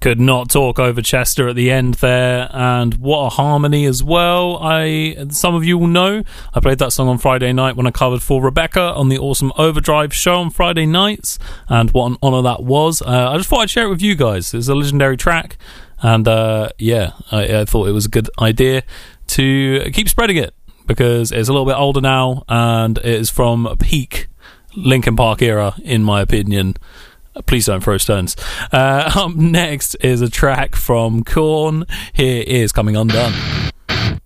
Could not talk over Chester at the end there, and what a harmony as well. Some of you will know I played that song on Friday night when I covered for Rebecca on the Awesome Overdrive show on Friday nights, and what an honour that was. I just thought I'd share it with you guys. It's a legendary track, and I thought it was a good idea to keep spreading it, because it's a little bit older now, and it is from a peak Linkin Park era, in my opinion. Please don't throw stones. Up next is a track from Korn. Here is Coming Undone.